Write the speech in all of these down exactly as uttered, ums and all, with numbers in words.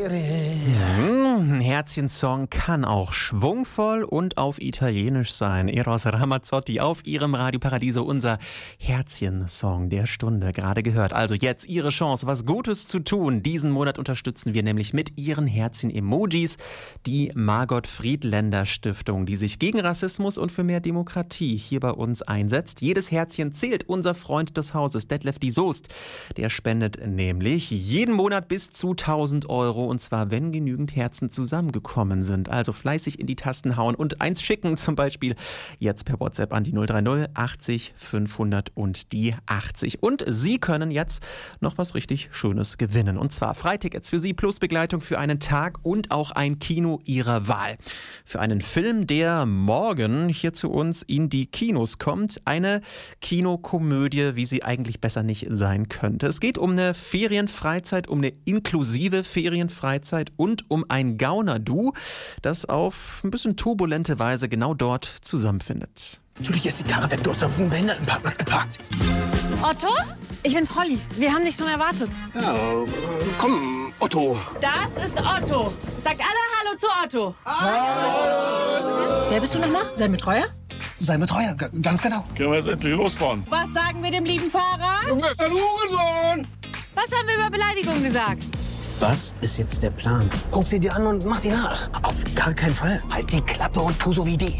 Ein Herzchen-Song kann auch schwungvoll und auf Italienisch sein. Eros Ramazzotti auf ihrem Radio Paradiso, unser Herzchen-Song der Stunde, gerade gehört. Also jetzt Ihre Chance, was Gutes zu tun. Diesen Monat unterstützen wir nämlich mit Ihren Herzchen-Emojis die Margot Friedländer Stiftung, die sich gegen Rassismus und für mehr Demokratie hier bei uns einsetzt. Jedes Herzchen zählt. Unser Freund des Hauses, Detlef die Soest, der spendet nämlich jeden Monat bis zu tausend Euro, und zwar, wenn genügend Herzen zusammengekommen sind. Also fleißig in die Tasten hauen und eins schicken, zum Beispiel jetzt per WhatsApp an die null drei null achtzig fünfhundert und die achtzig. Und Sie können jetzt noch was richtig Schönes gewinnen. Und zwar Freitickets für Sie plus Begleitung für einen Tag und auch ein Kino Ihrer Wahl. Für einen Film, der morgen hier zu uns in die Kinos kommt. Eine Kinokomödie, wie sie eigentlich besser nicht sein könnte. Es geht um eine Ferienfreizeit, um eine inklusive Ferienfreizeit und um ein Gauner-Du, das auf ein bisschen turbulente Weise genau dort zusammenfindet. Natürlich ist die Karre weg, du hast auf dem Behindertenparkplatz geparkt. Otto? Ich bin Polly. Wir haben dich schon erwartet. Ja, äh, komm, Otto. Das ist Otto. Sagt alle Hallo zu Otto. Hallo. Wer bist du nochmal? Sein Betreuer? Sein Betreuer, g- ganz genau. Können wir jetzt endlich losfahren? Was sagen wir dem lieben Fahrer? Junge, ist ein Hurensohn! Was haben wir über Beleidigung gesagt? Was ist jetzt der Plan? Guck sie dir an und mach die nach. Auf gar keinen Fall. Halt die Klappe und tu so wie die.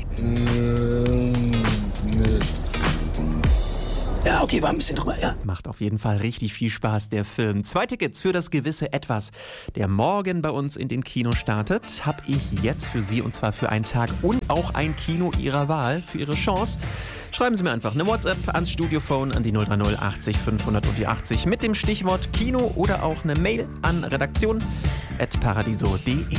Ja, okay, war ein bisschen drüber, ja. Macht auf jeden Fall richtig viel Spaß, der Film. Zwei Tickets für das gewisse Etwas, der morgen bei uns in den Kinos startet, habe ich jetzt für Sie, und zwar für einen Tag und auch ein Kino Ihrer Wahl für Ihre Chance. Schreiben Sie mir einfach eine WhatsApp ans Studiophone an die null drei null achtzig fünfhundert und die achtzig mit dem Stichwort Kino oder auch eine Mail an redaktion at paradiso punkt de.